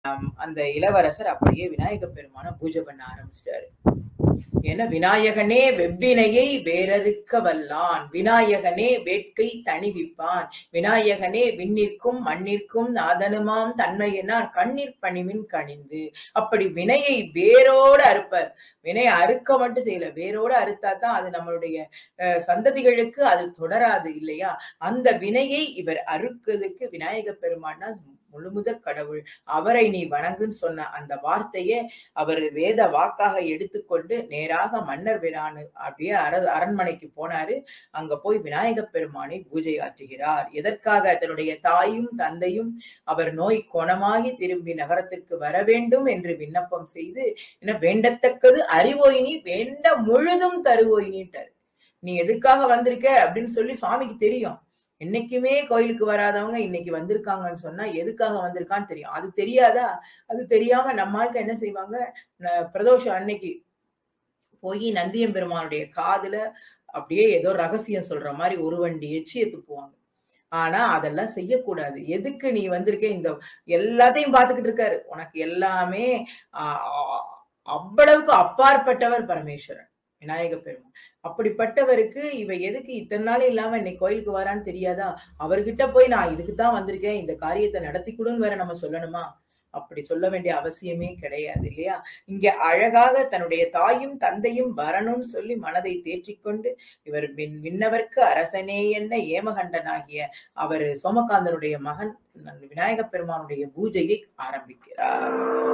அந்த இளவரசர் அப்படியே விநாயக பெருமான பூஜை பண்ண ஆரம்பிச்சிட்டாரு. ஏன்னா விநாயகனே வெவ்வினையை வேறறுக்க வல்லான், விநாயகனே வேட்கை தணிவிப்பான், விநாயகனே விண்ணிற்கும் மண்ணிற்கும் நாதனுமாம் தன்மையினான் கண்ணீர் பணிமின் கணிந்து. அப்படி வினையை வேரோடு அறுப்பர். வினையை அறுக்க மட்டும் செய்யல, வேரோடு அறுத்தாதான் அது நம்மளுடைய சந்ததிகளுக்கு அது தொடராது இல்லையா? அந்த வினையை இவர் அறுக்கிறதுக்கு விநாயக பெருமான் முழுமுதற் கடவுள். அவரை நீ வணங்குன்னு சொன்ன அந்த வார்த்தையை அவர் வேத வாக்காக எடுத்துக்கொண்டு நேராக மன்னர் பிரானு அப்படியே அரண்மனைக்கு போனாரு. அங்க போய் விநாயக பெருமானை பூஜை ஆற்றுகிறார். எதற்காக? தன்னுடைய தாயும் தந்தையும் அவர் நோய் குணமாகி திரும்பி நகரத்திற்கு வர வேண்டும் என்று விண்ணப்பம் செய்து, என்ன வேண்டத்தக்கது அறிவோயினி வேண்ட முழுதும் தருவோயினிட்டார். நீ எதுக்காக வந்திருக்க அப்படின்னு சொல்லி சுவாமிக்கு தெரியும். என்னைக்குமே கோயிலுக்கு வராதவங்க இன்னைக்கு வந்திருக்காங்கன்னு சொன்னா எதுக்காக வந்திருக்கான்னு தெரியும். அது தெரியாதா? அது தெரியாம நம்மாளுக்கு என்ன செய்வாங்க, பிரதோஷம் அன்னைக்கு போய் நந்தியம்பெருமானுடைய காதுல அப்படியே ஏதோ ரகசியம் சொல்ற மாதிரி ஒரு வண்டி எச்சிய துப்புவாங்க. ஆனா அதெல்லாம் செய்யக்கூடாது. எதுக்கு நீ வந்திருக்க? இந்த எல்லாத்தையும் பார்த்துக்கிட்டு இருக்காரு. உனக்கு எல்லாமே அவ்வளவுக்கு அப்பாற்பட்டவர் பரமேஸ்வரன் விநாயக பெருமான். அப்படிப்பட்டவருக்கு இவ எதுக்கு இத்தனை நாள் இல்லாம இன்னைக்கு கோயிலுக்கு வரான்னு தெரியாதா? அவர்கிட்ட போய் நான் இதுக்குத்தான் வந்திருக்கேன், இந்த காரியத்தை நடத்தி கொடுன்னு வேற நம்ம சொல்லணுமா? அப்படி சொல்ல வேண்டிய அவசியமே கிடையாது இல்லையா? இங்க அழகாக தன்னுடைய தாயும் தந்தையும் வரணும்னு சொல்லி மனதை தேற்றிக்கொண்டு இவர் விண்ணவர்க்கு அரசனே என்ன ஏமகண்டனாகிய அவர் சோமகாந்தனுடைய மகன் விநாயக பெருமானுடைய பூஜையை ஆரம்பிக்கிறார்.